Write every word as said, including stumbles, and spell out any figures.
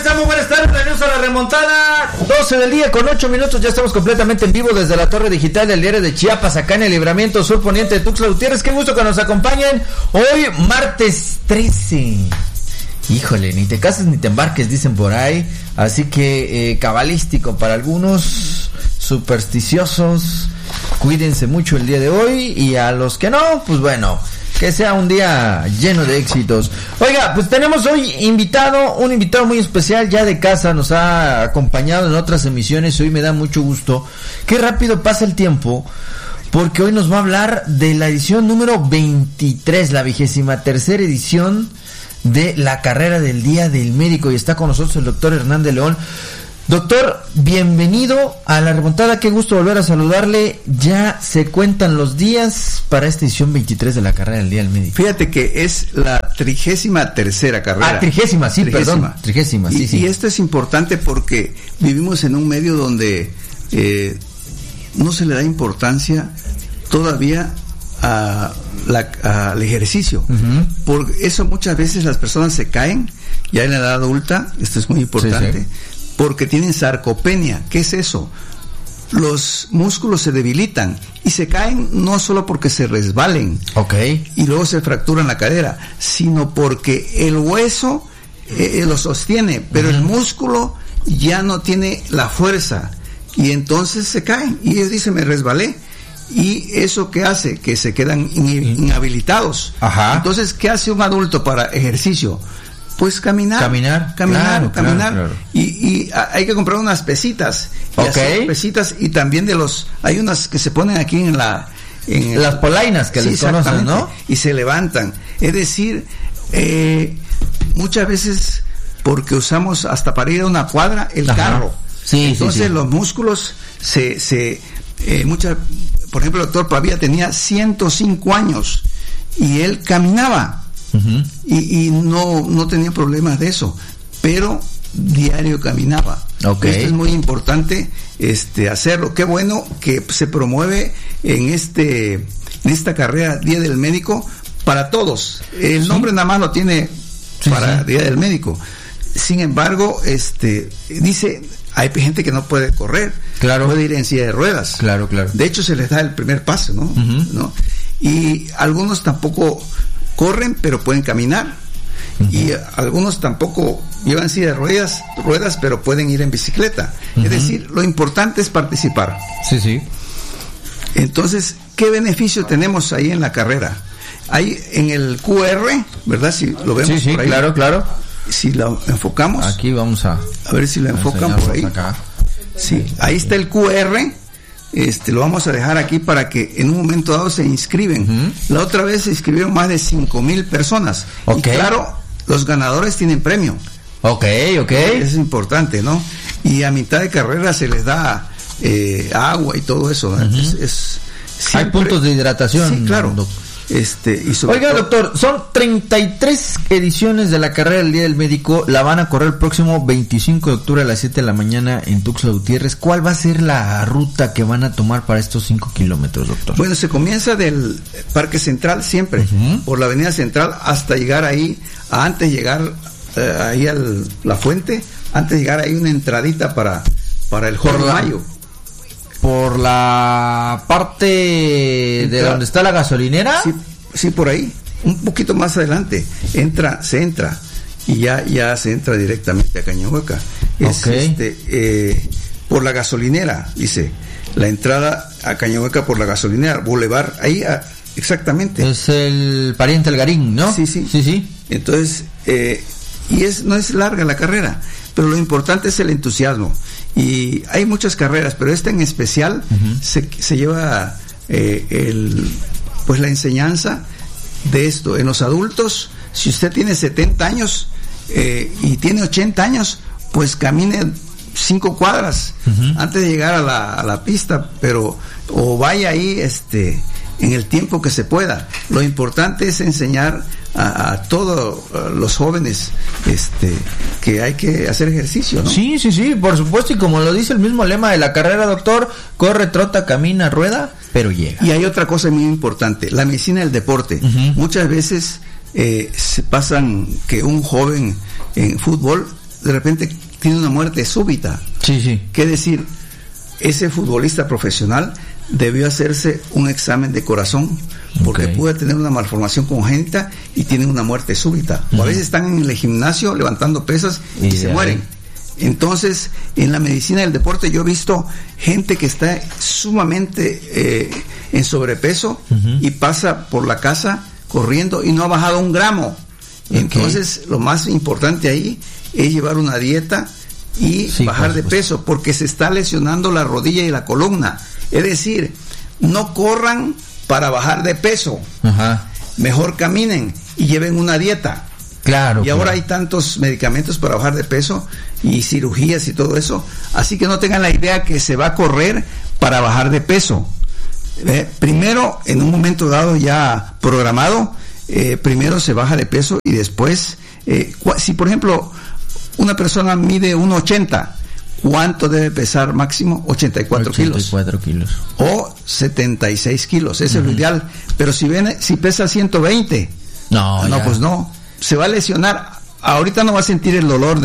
están? Muy buenas tardes, bienvenidos a la remontada. doce del día con ocho minutos, ya estamos completamente en vivo desde la torre digital del diario de Chiapas, acá en el libramiento sur poniente de Tuxtla Gutiérrez. Qué gusto que nos acompañen hoy, martes trece. Híjole, ni te cases ni te embarques, dicen por ahí. Así que eh, cabalístico para algunos, supersticiosos. Cuídense mucho el día de hoy, y a los que no, pues bueno, que sea un día lleno de éxitos. Oiga, pues tenemos hoy invitado, un invitado muy especial, ya de casa, nos ha acompañado en otras emisiones, hoy me da mucho gusto. Qué rápido pasa el tiempo, porque hoy nos va a hablar de la edición número veintitrés, la vigésima tercera edición de la carrera del Día del Médico, y está con nosotros el doctor Hernán de León. Doctor, bienvenido a la remontada, qué gusto volver a saludarle. Ya se cuentan los días para esta edición veintitrés de la carrera del Día del Médico. Fíjate que es la trigésima tercera carrera. Ah, trigésima, sí, trigésima. perdón, trigésima, sí, y, sí. Y esto es importante porque vivimos en un medio donde eh, no se le da importancia todavía a la, a, al ejercicio. Uh-huh. Por eso muchas veces las personas se caen ya en la edad adulta, esto es muy importante. Sí, sí. Porque tienen sarcopenia. ¿Qué es eso? Los músculos se debilitan y se caen no solo porque se resbalen, okay, y luego se fracturan la cadera, sino porque el hueso eh, lo sostiene, pero uh-huh, el músculo ya no tiene la fuerza, y entonces se caen, y ellos dicen, me resbalé. Y eso ¿qué hace? Que se quedan in- inhabilitados. Ajá. Entonces, ¿qué hace un adulto para ejercicio? Pues caminar, caminar, caminar, claro, caminar, claro, claro. Y, y hay que comprar unas pesitas, y okay, pesitas, y también de los, hay unas que se ponen aquí en la, en las polainas que sí, les conocen, ¿no? Y se levantan, es decir, eh, muchas veces porque usamos hasta para ir a una cuadra el Ajá. carro, sí, entonces sí, sí. los músculos se, se, eh, muchas, por ejemplo, el doctor Pavía tenía ciento cinco años y él caminaba. Uh-huh. Y, y no no tenía problemas de eso, pero diario caminaba. Okay. Esto es muy importante, este hacerlo. Qué bueno que se promueve en este en esta carrera Día del Médico para todos. El ¿Sí? nombre nada más lo tiene sí, para sí. Día del Médico. Sin embargo, este dice, hay gente que no puede correr, claro, puede ir en silla de ruedas. Claro, claro. De hecho, se les da el primer paso, ¿no? Uh-huh. ¿No? Y algunos tampoco corren, pero pueden caminar. Uh-huh. Y algunos tampoco llevan silla de ruedas, ruedas, pero pueden ir en bicicleta. Uh-huh. Es decir, lo importante es participar. Sí, sí. Entonces, ¿qué beneficio tenemos ahí en la carrera? Hay en el Q R, ¿verdad? Si lo vemos sí, sí, por ahí. claro, claro. Si lo enfocamos. Aquí vamos a... A ver si lo enfocan por ahí. Acá. Sí, ahí está el Q R. Este, lo vamos a dejar aquí para que en un momento dado se inscriben. Uh-huh. La otra vez se inscribieron más de cinco mil personas. Okay. Y claro, los ganadores tienen premio. Ok, ok. Es importante, ¿no? Y a mitad de carrera se les da eh, agua y todo eso. Uh-huh. Es, es siempre... Hay puntos de hidratación. Sí, claro. Doc. Este, y sobre Oiga, todo... doctor, son treinta y tres ediciones de la carrera del Día del Médico. La van a correr el próximo veinticinco de octubre a las siete de la mañana en Tuxtla Gutiérrez. ¿Cuál va a ser la ruta que van a tomar para estos cinco kilómetros, doctor? Bueno, se comienza del Parque Central siempre, uh-huh, por la Avenida Central, hasta llegar ahí, antes de llegar eh, ahí a la fuente, antes de llegar ahí una entradita para, para el Jorge Mayo. Por la parte entra, de donde está la gasolinera. Sí, sí, por ahí, un poquito más adelante, entra, se entra, y ya, ya se entra directamente a Cañahueca. Es okay, este, eh, por la gasolinera, dice, la entrada a Cañahueca por la gasolinera, Boulevard, ahí a, exactamente. Es el Pariente Algarín, ¿no? Sí, sí. Sí, sí. Entonces, eh, y es no es larga la carrera, pero lo importante es el entusiasmo. Y hay muchas carreras, pero esta en especial uh-huh, se, se lleva eh, el pues la enseñanza de esto. En los adultos, si usted tiene setenta años eh, y tiene ochenta años, pues camine cinco cuadras uh-huh, antes de llegar a la, a la pista, pero o vaya ahí este en el tiempo que se pueda. Lo importante es enseñar a, a todos los jóvenes este que hay que hacer ejercicio, ¿no? Sí, sí, sí, por supuesto, y como lo dice el mismo lema de la carrera, doctor, corre, trota, camina, rueda, pero llega. Y hay otra cosa muy importante, la medicina del deporte. Uh-huh. Muchas veces eh, se pasan que un joven en fútbol de repente tiene una muerte súbita. Sí, sí. ¿Qué decir? Ese futbolista profesional debió hacerse un examen de corazón, porque okay. puede tener una malformación congénita y tiene una muerte súbita. Uh-huh. O a veces están en el gimnasio levantando pesas y, y se mueren. Ahí. Entonces, en la medicina del deporte yo he visto gente que está sumamente eh, en sobrepeso uh-huh. y pasa por la casa corriendo y no ha bajado un gramo. Okay. Entonces, lo más importante ahí es llevar una dieta y sí, bajar de peso, porque se está lesionando la rodilla y la columna. Es decir, no corran para bajar de peso. Ajá. Mejor caminen y lleven una dieta. Claro. Y claro. ahora hay tantos medicamentos para bajar de peso y cirugías y todo eso. Así que no tengan la idea que se va a correr para bajar de peso. Eh, primero, en un momento dado ya programado, eh, primero se baja de peso y después, eh, si por ejemplo una persona mide uno ochenta, ¿cuánto debe pesar máximo? ochenta y cuatro kilos. kilos. O setenta y seis kilos, ese uh-huh. es lo ideal. Pero si ven, si pesa ciento veinte, no, no ya. pues no, se va a lesionar. Ahorita no va a sentir el dolor de